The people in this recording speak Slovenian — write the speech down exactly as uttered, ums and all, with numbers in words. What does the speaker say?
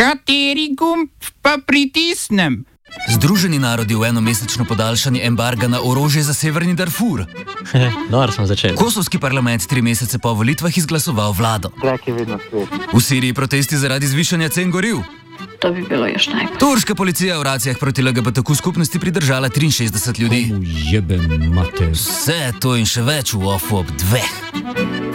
Kateri gumb pa pritisnem? Združeni narodi v enomesečno podaljšanje embarga na orožje za severni Darfur. Dobro smo začeli. Kosovski parlament tri mesece po volitvah izglasoval vlado. Trek je vedno svet. V Siriji protesti zaradi zvišanja cen goriv. To bi bilo još najbolje. Turška policija v racijah proti L G B T Q skupnosti pridržala triinšestdeset ljudi. Jebem mater. Vse to in še več v ofu ob dveh.